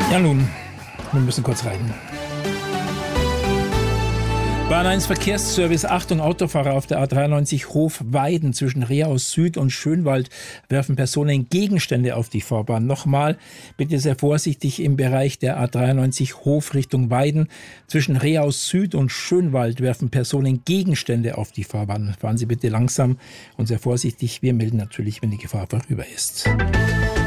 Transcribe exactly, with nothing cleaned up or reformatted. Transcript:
Ja nun, wir müssen kurz reiten. Bahn eins Verkehrsservice, Achtung, Autofahrer auf der A dreiundneunzig Hofweiden zwischen Rehaus Süd und Schönwald werfen Personen Gegenstände auf die Fahrbahn. Nochmal, bitte sehr vorsichtig im Bereich der A dreiundneunzig Hof Richtung Weiden. Zwischen Rehaus Süd und Schönwald werfen Personen Gegenstände auf die Fahrbahn. Fahren Sie bitte langsam und sehr vorsichtig. Wir melden natürlich, wenn die Gefahr vorüber ist.